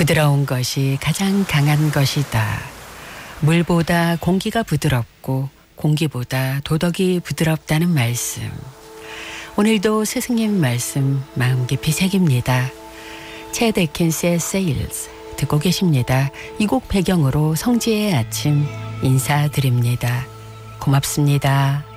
부드러운 것이 가장 강한 것이다. 물보다 공기가 부드럽고 공기보다 도덕이 부드럽다는 말씀. 오늘도 스승님 말씀 마음 깊이 새깁니다. 채 데킨스의 세일즈 듣고 계십니다. 이 곡 배경으로 성지의 아침 인사드립니다. 고맙습니다.